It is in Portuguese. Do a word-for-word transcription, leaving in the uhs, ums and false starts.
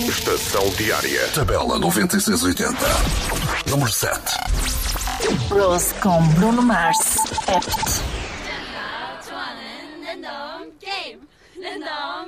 Estação Diária. Tabela noventa e seis oitenta. Número sete. Rose com Bruno Mars. Apt. 좋아하는 랜덤 게임 랜덤